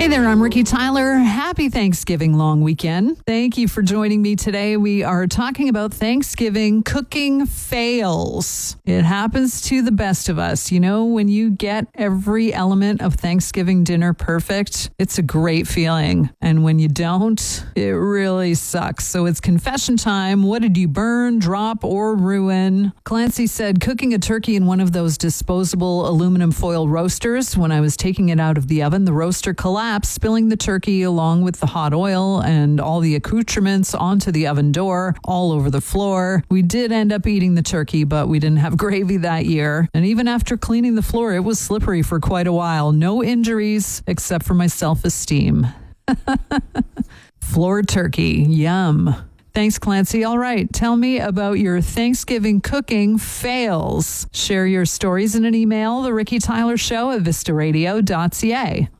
Hey there, I'm Ricky Tyler. Happy Thanksgiving long weekend. Thank you for joining me today. We are talking about Thanksgiving cooking fails. It happens to the best of us. You know, when you get every element of Thanksgiving dinner perfect, it's a great feeling. And when you don't, it really sucks. So it's confession time. What did you burn, drop, or ruin? Clancy said cooking a turkey in one of those disposable aluminum foil roasters. When I was taking it out of the oven, the roaster collapsed, spilling the turkey along with the hot oil and all the accoutrements onto the oven door, all over the floor. We did end up eating the turkey, but we didn't have gravy that year. And even after cleaning the floor, it was slippery for quite a while. No injuries except for my self-esteem. Floor turkey. Yum. Thanks, Clancy. All right. Tell me about your Thanksgiving cooking fails. Share your stories in an email, The Ricky Tyler Show at vistaradio.ca.